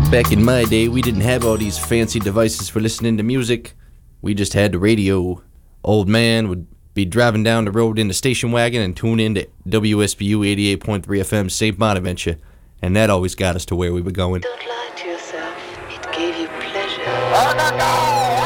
Back in my day, we didn't have all these fancy devices for listening to music. We just had the radio. Old man would be driving down the road in the station wagon and tune in to WSBU 88.3 FM St. Bonaventure, and that always got us to where we were going. Don't lie to yourself. It gave you pleasure.